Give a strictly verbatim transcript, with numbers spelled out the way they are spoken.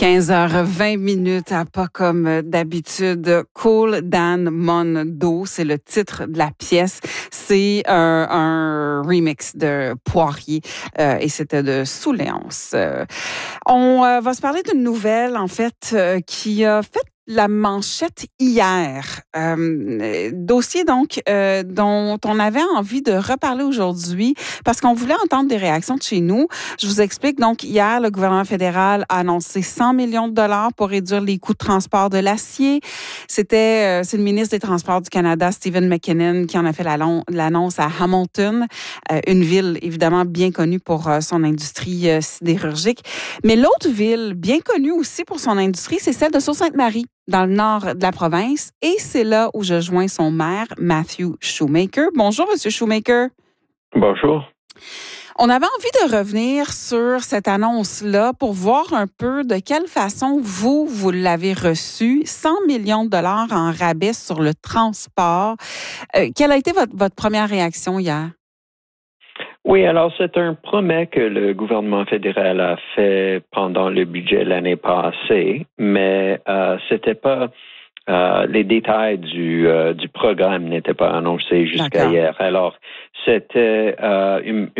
quinze heures vingt minutes, à pas comme d'habitude. Cool Dan Mon Do, c'est le titre de la pièce. C'est un, un remix de Poirier euh, et c'était de Sous-Léonce. Euh, on euh, va se parler d'une nouvelle, en fait, euh, qui a fait la manchette hier. Euh, dossier, donc, euh, dont on avait envie de reparler aujourd'hui parce qu'on voulait entendre des réactions de chez nous. Je vous explique. Donc, hier, le gouvernement fédéral a annoncé cent millions de dollars pour réduire les coûts de transport de l'acier. C'était, euh, c'est le ministre des Transports du Canada, Stephen McKinnon, qui en a fait l'annonce à Hamilton, euh, une ville, évidemment, bien connue pour euh, son industrie euh, sidérurgique. Mais l'autre ville, bien connue aussi pour son industrie, c'est celle de Sault-Sainte-Marie, dans le nord de la province. Et c'est là où je joins son maire, Matthew Shoemaker. Bonjour, Monsieur Shoemaker. Bonjour. On avait envie de revenir sur cette annonce-là pour voir un peu de quelle façon vous, vous l'avez reçue. cent millions de dollars en rabais sur le transport. Euh, quelle a été votre, votre première réaction hier? Oui, alors c'est un promet que le gouvernement fédéral a fait pendant le budget l'année passée, mais euh, c'était pas euh, les détails du euh, du programme n'étaient pas annoncés jusqu'à hier. Alors c'était euh, une,